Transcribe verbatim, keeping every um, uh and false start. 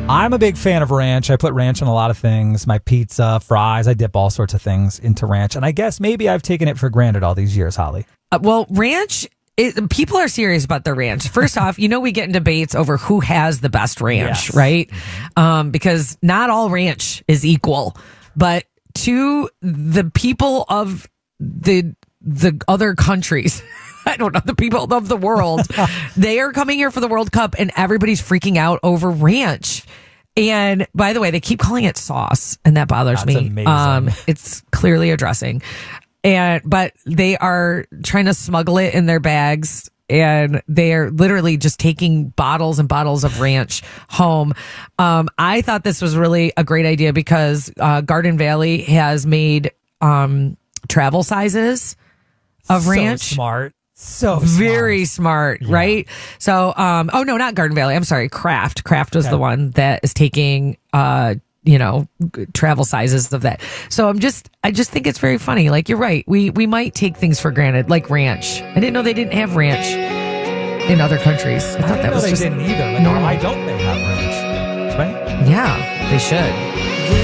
I'm a big fan of ranch. I put ranch on a lot of things. My pizza, fries, I dip all sorts of things into ranch. And I guess maybe I've taken it for granted all these years, Holly. Uh, well, ranch, it, people are serious about their ranch. First off, you know, we get in debates over who has the best ranch, Yes. right? Mm-hmm. Um, because not all ranch is equal. But to the people of the the other countries, I don't know, the people of the world, they are coming here for the World Cup and everybody's freaking out over ranch. And by the way, they keep calling it sauce, and that bothers That's me. amazing. Um, it's clearly a dressing. And but they are trying to smuggle it in their bags, and they are literally just taking bottles and bottles of ranch home. Um, I thought this was really a great idea because uh, Garden Valley has made um, travel sizes of ranch. So smart. So smart. Very smart, Yeah. right? So, um, oh no, not Garden Valley. I'm sorry, Kraft. Kraft was Okay. the one that is taking, uh, you know, g- travel sizes of that. So I'm just, I just think it's very funny. Like you're right. We we might take things for granted, like ranch. I didn't know they didn't have ranch in other countries. I thought I that know was they just didn't either. Like, normal. why don't they have ranch? Right? Yeah, they should.